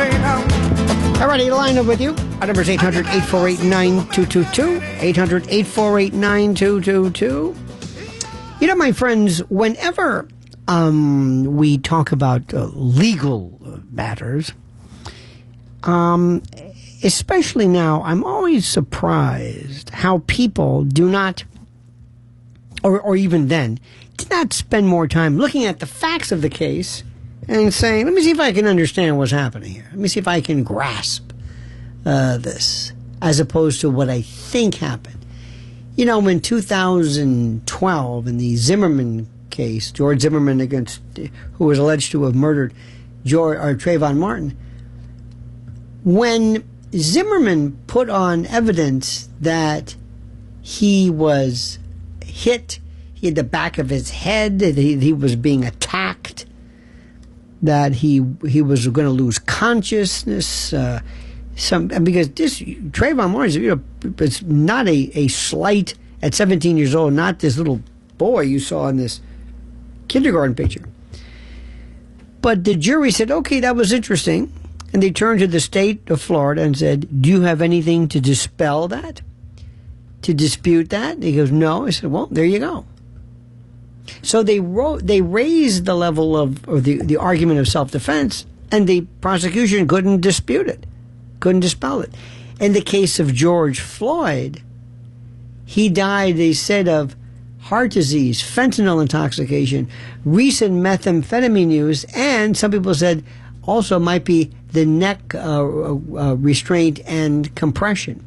All righty, line up with you. Our number is 800-848-9222. 800-848-9222. You know, my friends, whenever we talk about legal matters, especially now, I'm always surprised how people do not, or even then, did not spend more time looking at the facts of the case and saying, let me see if I can understand what's happening here. Let me see if I can grasp this, as opposed to what I think happened. You know, in 2012, in the Zimmerman case, George Zimmerman who was alleged to have murdered Trayvon Martin, when Zimmerman put on evidence that he was hit, he had the back of his head, that he was being attacked, that he was going to lose consciousness, because this Trayvon Martin, it's not a slight at 17 years old, not this little boy you saw in this kindergarten picture. But the jury said, okay, that was interesting. And they turned to the state of Florida and said, do you have anything to dispel that? To dispute that? And he goes, no. I said, well, there you go. So they raised the level of the argument of self-defense, and the prosecution couldn't dispute it, couldn't dispel it. In the case of George Floyd, he died, they said, of heart disease, fentanyl intoxication, recent methamphetamine use, and some people said also might be the neck restraint and compression.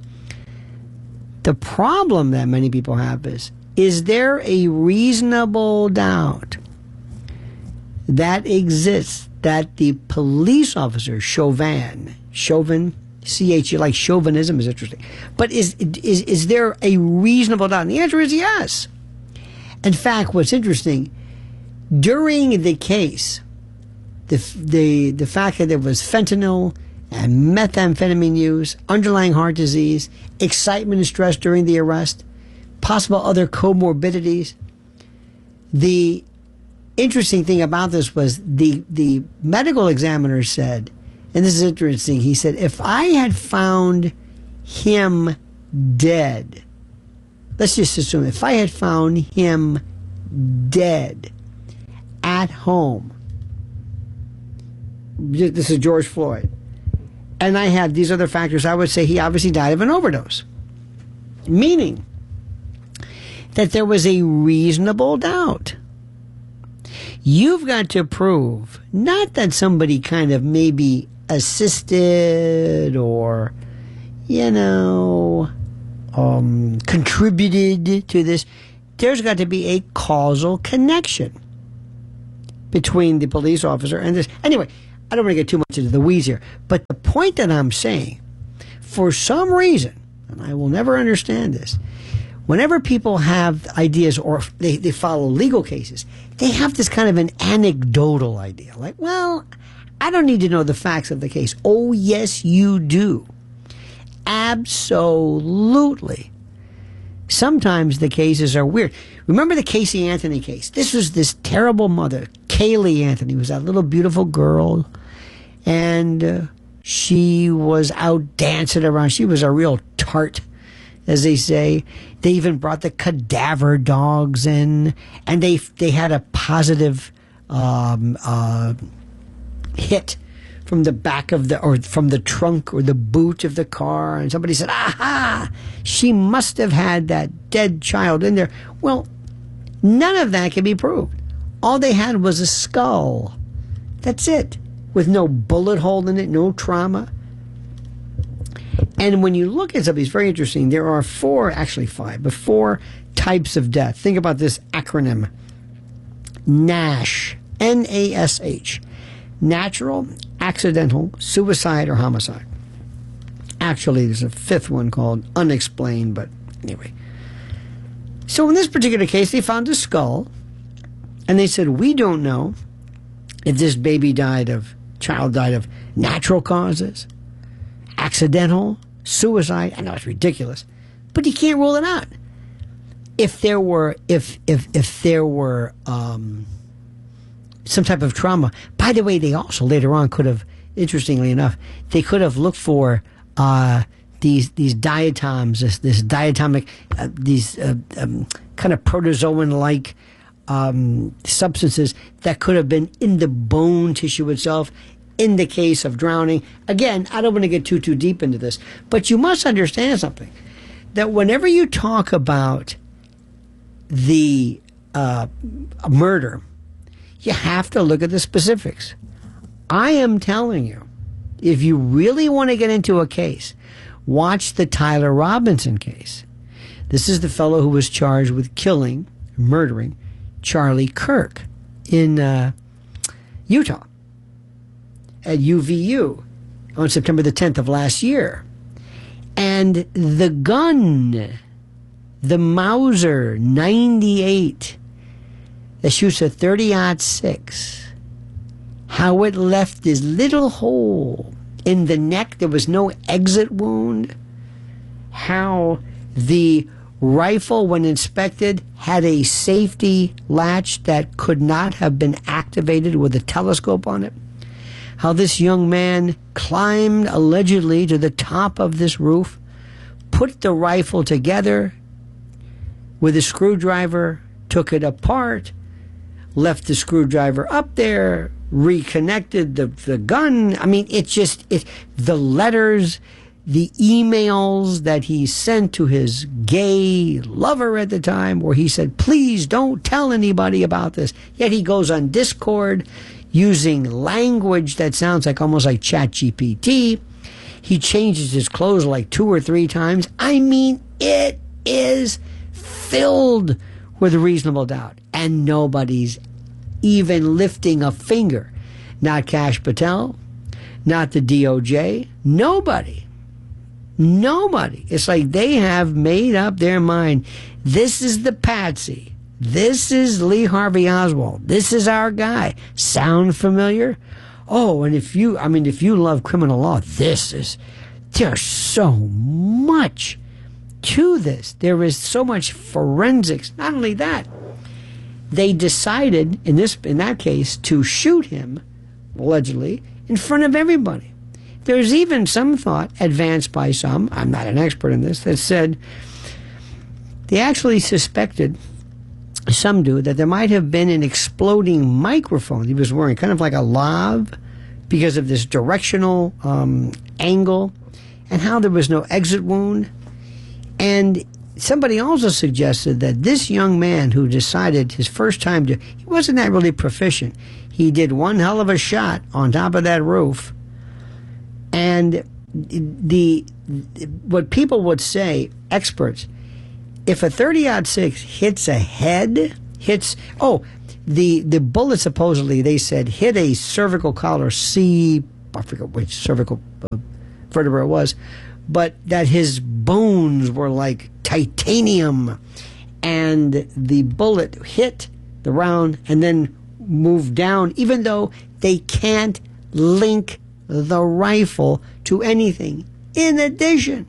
The problem that many people have is there a reasonable doubt that exists that the police officer, Chauvin, C-H, like chauvinism is interesting, but is there a reasonable doubt? And the answer is yes. In fact, what's interesting, during the case, the fact that there was fentanyl and methamphetamine use, underlying heart disease, excitement and stress during the arrest, possible other comorbidities. The interesting thing about this was the medical examiner said, and this is interesting, he said, if I had found him dead, let's just assume, if I had found him dead at home, this is George Floyd, and I had these other factors, I would say he obviously died of an overdose. Meaning that there was a reasonable doubt. You've got to prove not that somebody kind of maybe assisted or, contributed to this. There's got to be a causal connection between the police officer and this. Anyway, I don't want to get too much into the weeds here, but the point that I'm saying, for some reason, and I will never understand this, whenever people have ideas or they follow legal cases, they have this kind of an anecdotal idea. Like, well, I don't need to know the facts of the case. Oh, yes, you do. Absolutely. Sometimes the cases are weird. Remember the Casey Anthony case? This was this terrible mother, Kaylee Anthony, was that little beautiful girl, and she was out dancing around. She was a real tart, as they say. They even brought the cadaver dogs in, and they had a positive hit from the back of or from the trunk or the boot of the car, and somebody said, aha, she must have had that dead child in there. Well, none of that can be proved. All they had was a skull. That's it, with no bullet hole in it, no trauma. And when you look at something, it's very interesting. There are four types of death. Think about this acronym. NASH, N-A-S-H. Natural, accidental, suicide, or homicide. Actually, there's a fifth one called unexplained, but anyway. So in this particular case, they found a skull, and they said, we don't know if this child died of natural causes, accidental, suicide. I know it's ridiculous, but you can't rule it out. If there were some type of trauma. By the way, they also later on could have, interestingly enough, they could have looked for these diatoms, this diatomic, kind of protozoan-like substances that could have been in the bone tissue itself in the case of drowning. Again, I don't want to get too deep into this, but you must understand something, that whenever you talk about the murder, you have to look at the specifics. I am telling you, if you really want to get into a case, watch the Tyler Robinson case. This is the fellow who was charged with murdering Charlie Kirk in Utah at UVU on September the 10th of last year. And the gun, the Mauser 98 that shoots a .30-06, how it left this little hole in the neck. There was no exit wound. How the rifle, when inspected, had a safety latch that could not have been activated with a telescope on it. How this young man climbed allegedly to the top of this roof, put the rifle together with a screwdriver, took it apart, left the screwdriver up there, reconnected the gun. I mean, the letters, the emails that he sent to his gay lover at the time, where he said, please don't tell anybody about this. Yet he goes on Discord using language that sounds like almost like ChatGPT. He changes his clothes like 2 or 3 times. I mean, it is filled with reasonable doubt. And nobody's even lifting a finger. Not Kash Patel, not the DOJ, nobody. It's like they have made up their mind. This is the patsy. This is Lee Harvey Oswald. This is our guy. Sound familiar? Oh, and if you love criminal law, there's so much to this. There is so much forensics. Not only that, they decided in that case to shoot him, allegedly, in front of everybody. There's even some thought advanced by some, I'm not an expert in this, that said they actually suspected, some do, that there might have been an exploding microphone he was wearing, kind of like a lav, because of this directional angle, and how there was no exit wound. And somebody also suggested that this young man who decided his first time he wasn't that really proficient. He did one hell of a shot on top of that roof. And what people would say, experts, if a .30-06 hits a head, the bullet supposedly, they said, hit a cervical collar C, I forget which cervical vertebra it was, but that his bones were like titanium, and the bullet hit the round and then moved down, even though they can't link the rifle to anything. In addition,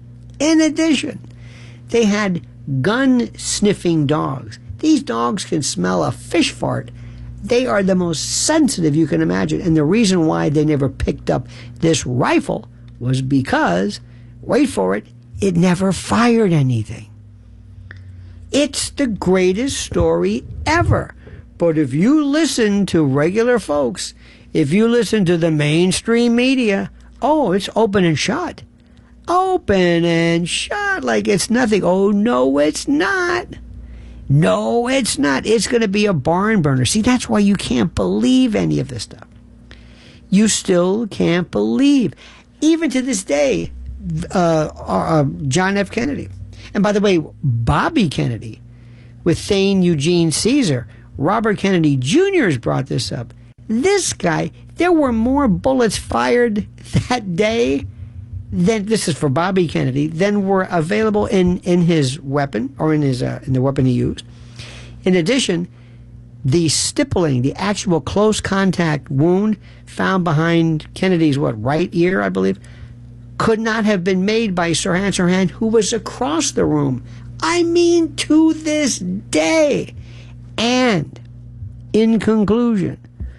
they had gun-sniffing dogs. These dogs can smell a fish fart. They are the most sensitive you can imagine. And the reason why they never picked up this rifle was because, wait for it, it never fired anything. It's the greatest story ever. But if you listen to regular folks, if you listen to the mainstream media, oh, it's open and shut. Open and shut like it's nothing. Oh, no, it's not. No, it's not. It's going to be a barn burner. See, that's why you can't believe any of this stuff. You still can't believe. Even to this day, John F. Kennedy. And by the way, Bobby Kennedy with Thane Eugene Caesar. Robert Kennedy Jr. has brought this up. This guy, there were more bullets fired that day than, this is for Bobby Kennedy, than were available in his weapon, or in the weapon he used. In addition, the stippling, the actual close contact wound found behind Kennedy's right ear, I believe, could not have been made by Sirhan Sirhan, who was across the room. I mean, to this day. And in conclusion,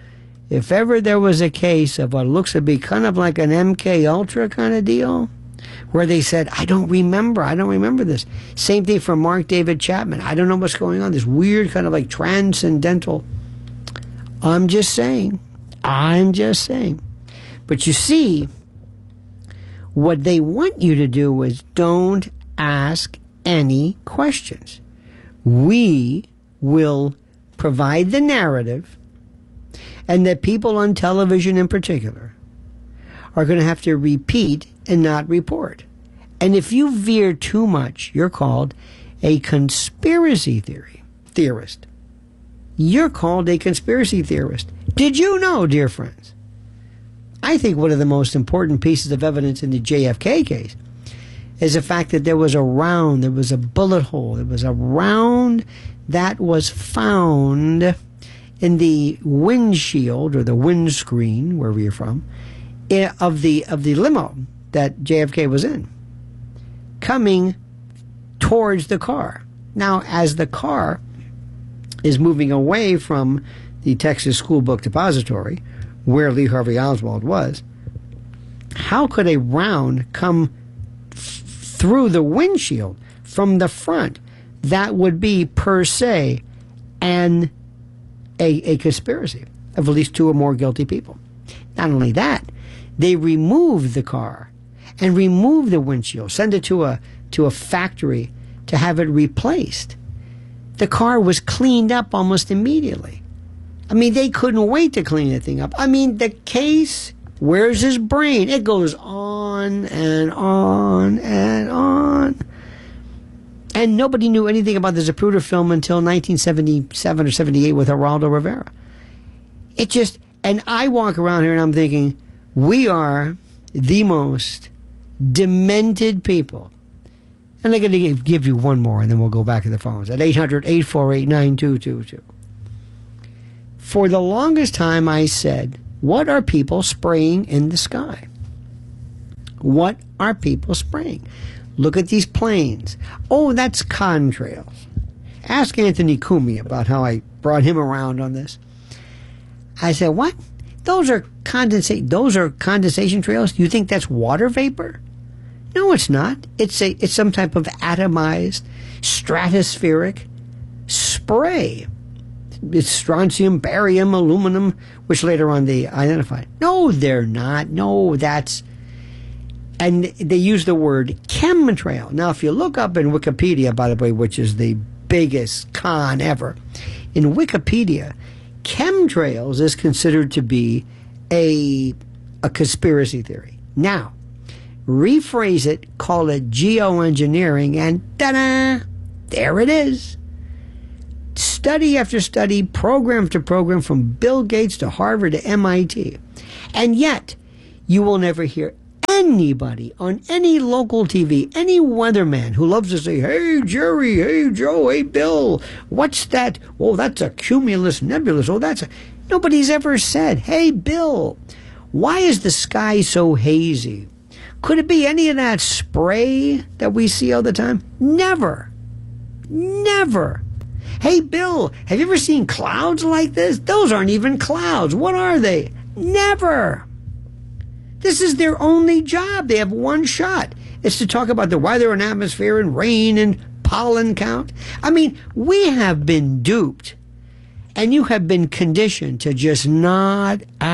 if ever there was a case of what looks to be kind of like an MK Ultra kind of deal, where they said, I don't remember this. Same thing for Mark David Chapman. I don't know what's going on. This weird kind of like transcendental. I'm just saying. But you see, what they want you to do is don't ask any questions. We will provide the narrative, and that people on television in particular are going to have to repeat and not report. And if you veer too much, you're called a conspiracy theorist. You're called a conspiracy theorist. Did you know, dear friends? I think one of the most important pieces of evidence in the JFK case is the fact that there was a bullet hole. There was a round that was found in the windshield or the windscreen, wherever you're from, of the limo that JFK was in, coming towards the car. Now, as the car is moving away from the Texas School Book Depository, where Lee Harvey Oswald was, how could a round come through the windshield from the front? That would be, per se, a conspiracy of at least two or more guilty people. Not only that, they removed the car and removed the windshield, send it to a factory to have it replaced. The car was cleaned up almost immediately. I mean, they couldn't wait to clean the thing up. I mean, the case, where's his brain? It goes on and on and on. And nobody knew anything about the Zapruder film until 1977 or 78 with Geraldo Rivera. And I walk around here and I'm thinking, we are the most demented people. And I'm going to give you one more, and then we'll go back to the phones at 800-848-9222. For the longest time, I said, what are people spraying in the sky? What are people spraying? Look at these planes. Oh, that's contrails. Ask Anthony Cumia about how I brought him around on this. I said, what? Those are condensation trails? Do you think that's water vapor? No, it's not. It's some type of atomized stratospheric spray. It's strontium, barium, aluminum, which later on they identified. No, they're not. No, that's... And they use the word chemtrail. Now, if you look up in Wikipedia, by the way, which is the biggest con ever, in Wikipedia, chemtrails is considered to be a conspiracy theory. Now, rephrase it, call it geoengineering, and ta-da! There it is. Study after study, program after program, from Bill Gates to Harvard to MIT. And yet, you will never hear anybody on any local TV, any weatherman who loves to say, hey, Jerry, hey, Joe, hey, Bill, what's that? Oh, that's a cumulus nebulous. Oh, that's a... Nobody's ever said, hey, Bill, why is the sky so hazy? Could it be any of that spray that we see all the time? Never. Never. Hey, Bill, have you ever seen clouds like this? Those aren't even clouds. What are they? Never. This is their only job. They have one shot. It's to talk about the weather and atmosphere and rain and pollen count. I mean, we have been duped, and you have been conditioned to just not